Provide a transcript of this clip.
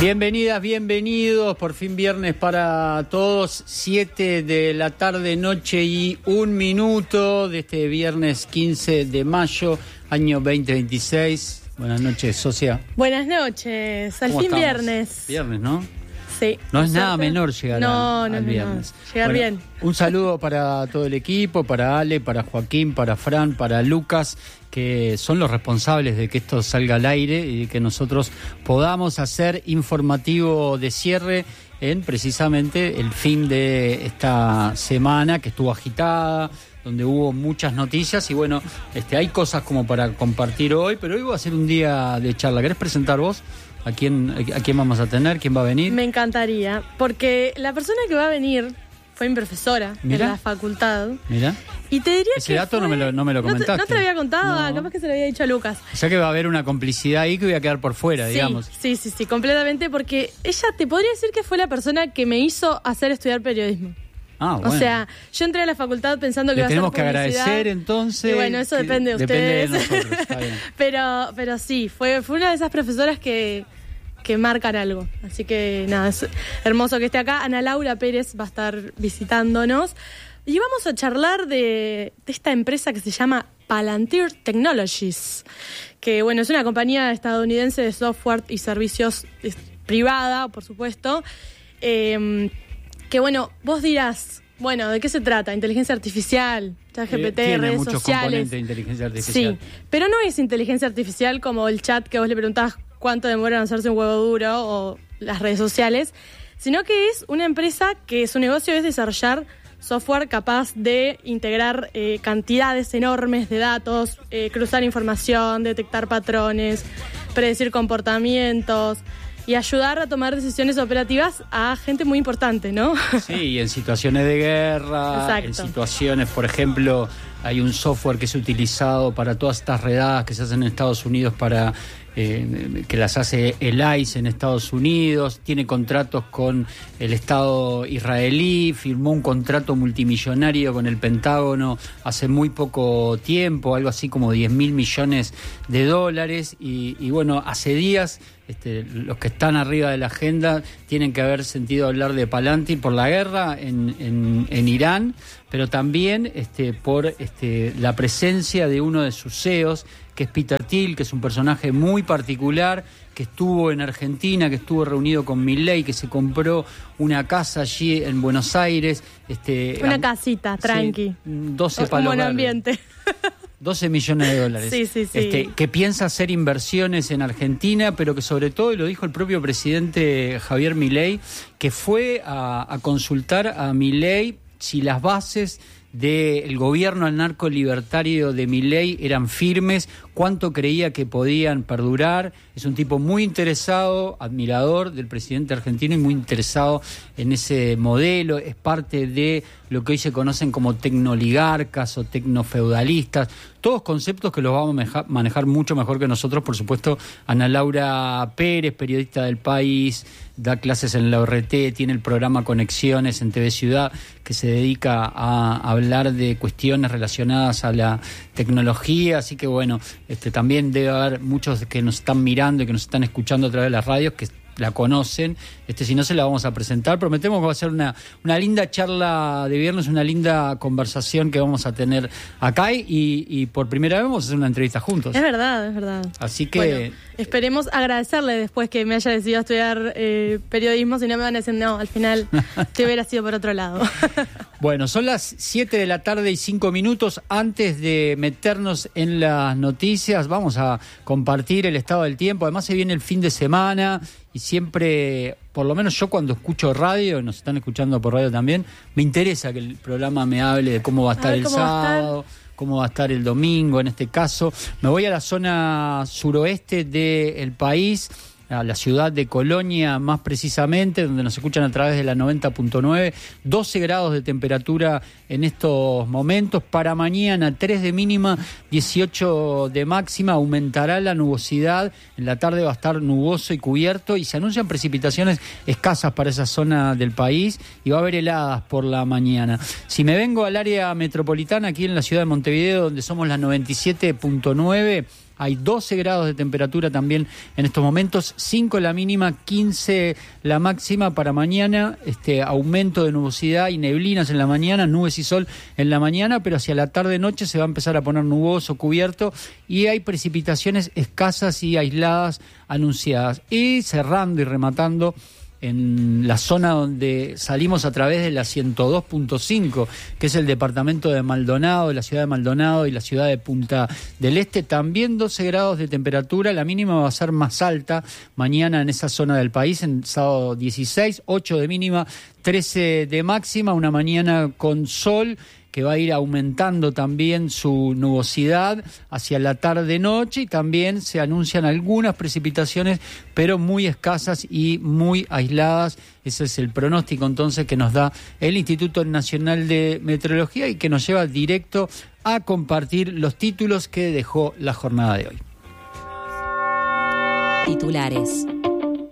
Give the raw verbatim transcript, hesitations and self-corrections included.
Bienvenidas, bienvenidos, por fin viernes para todos, siete de la tarde, noche y un minuto de este viernes quince de mayo, año veinte veintiséis. Buenas noches, socia. Buenas noches, al fin estamos? Viernes. Viernes, ¿no? Sí. No es nada menor llegar no, a, no, al no, viernes. No. Llegar bueno, bien. Un saludo para todo el equipo, para Ale, para Joaquín, para Fran, para Lucas, que son los responsables de que esto salga al aire y de que nosotros podamos hacer informativo de cierre en precisamente el fin de esta semana que estuvo agitada, donde hubo muchas noticias y bueno, este, hay cosas como para compartir hoy, pero hoy va a ser un día de charla. ¿Querés presentar vos? ¿A quién, ¿A quién vamos a tener? ¿Quién va a venir? Me encantaría, porque la persona que va a venir fue mi profesora ¿Mirá? en la facultad. Mira. Y te diría Ese que dato fue... no, me lo, no me lo comentaste. ¿No te, no te lo había contado? No. Ah, capaz que se lo había dicho a Lucas. O sea que va a haber una complicidad ahí que voy a quedar por fuera, sí, digamos. Sí, sí, sí, completamente, porque ella te podría decir que fue la persona que me hizo hacer estudiar periodismo. Ah, bueno. O sea, yo entré a la facultad pensando que Le iba a tenemos hacer que publicidad. agradecer entonces. Y bueno, eso depende de ustedes. Depende de nosotros, está bien. pero, pero sí, fue, fue una de esas profesoras que, que marcan algo. Así que nada, es hermoso que esté acá. Ana Laura Pérez va a estar visitándonos. Y vamos a charlar de, de esta empresa que se llama Palantir Technologies, que bueno, es una compañía estadounidense de software y servicios es, privada, por supuesto. Eh, que bueno, vos dirás, bueno, ¿de qué se trata? Inteligencia artificial, ChatGPT, eh, redes muchos sociales. Componentes de inteligencia artificial. Sí, pero no es inteligencia artificial como el chat que vos le preguntás cuánto demora en hacerse un huevo duro o las redes sociales, sino que es una empresa que su negocio es desarrollar software capaz de integrar eh, cantidades enormes de datos, eh, cruzar información, detectar patrones, predecir comportamientos y ayudar a tomar decisiones operativas a gente muy importante, ¿no? Sí, y en situaciones de guerra, Exacto. En situaciones, por ejemplo, hay un software que es utilizado para todas estas redadas que se hacen en Estados Unidos para... Eh, que las hace el I C E en Estados Unidos, tiene contratos con el Estado israelí, firmó un contrato multimillonario con el Pentágono hace muy poco tiempo, algo así como diez mil millones de dólares, y, y bueno, hace días este, los que están arriba de la agenda tienen que haber sentido hablar de Palantir por la guerra en, en, en Irán, pero también este, por este, la presencia de uno de sus C E Os, que es Peter Thiel, que es un personaje muy particular, que estuvo en Argentina, que estuvo reunido con Milei, que se compró una casa allí en Buenos Aires. Este, una casita, tranqui. Sí, doce un palos buen verdes. ambiente. doce millones de dólares. Sí, sí, sí. Este, que piensa hacer inversiones en Argentina, pero que sobre todo, y lo dijo el propio presidente Javier Milei, que fue a, a consultar a Milei si las bases del gobierno anarco-libertario de Milei eran firmes, cuánto creía que podían perdurar. Es un tipo muy interesado, admirador del presidente argentino y muy interesado en ese modelo. Es parte de lo que hoy se conocen como tecnoligarcas o tecnofeudalistas, todos conceptos que los vamos a manejar mucho mejor que nosotros, por supuesto. Ana Laura Pérez, periodista del País, da clases en la O R T, tiene el programa Conexiones en T V Ciudad, que se dedica a hablar de cuestiones relacionadas a la tecnología, así que bueno, este, también debe haber muchos que nos están mirando y que nos están escuchando a través de las radios que la conocen, este, si no se la vamos a presentar. Prometemos que va a ser una, una linda charla de viernes, una linda conversación que vamos a tener acá y, y por primera vez vamos a hacer una entrevista juntos. Es verdad, es verdad. Así que... Bueno, esperemos agradecerle después que me haya decidido estudiar eh, periodismo, si no me van a decir, no, al final te hubiera sido por otro lado. Bueno, son las siete de la tarde y cinco minutos. Antes de meternos en las noticias, vamos a compartir el estado del tiempo. Además se viene el fin de semana y siempre, por lo menos yo cuando escucho radio, nos están escuchando por radio también, me interesa que el programa me hable de cómo va a estar a ver, el ¿cómo sábado, va a estar? cómo va a estar el domingo en este caso. Me voy a la zona suroeste del país, a la ciudad de Colonia más precisamente, donde nos escuchan a través de la noventa punto nueve, doce grados de temperatura en estos momentos. Para mañana tres de mínima, dieciocho de máxima, aumentará la nubosidad, en la tarde va a estar nuboso y cubierto y se anuncian precipitaciones escasas para esa zona del país y va a haber heladas por la mañana. Si me vengo al área metropolitana, aquí en la ciudad de Montevideo, donde somos la noventa y siete punto nueve, hay doce grados de temperatura también en estos momentos, cinco la mínima, quince la máxima para mañana, este aumento de nubosidad y neblinas en la mañana, nubes y sol en la mañana, pero hacia la tarde-noche se va a empezar a poner nuboso, cubierto, y hay precipitaciones escasas y aisladas anunciadas. Y cerrando y rematando en la zona donde salimos a través de la ciento dos punto cinco, que es el departamento de Maldonado, la ciudad de Maldonado y la ciudad de Punta del Este, también doce grados de temperatura, la mínima va a ser más alta mañana en esa zona del país, en sábado dieciséis, ocho de mínima, trece de máxima, una mañana con sol, que va a ir aumentando también su nubosidad hacia la tarde-noche, y también se anuncian algunas precipitaciones, pero muy escasas y muy aisladas. Ese es el pronóstico entonces que nos da el Instituto Nacional de Meteorología y que nos lleva directo a compartir los títulos que dejó la jornada de hoy. Titulares.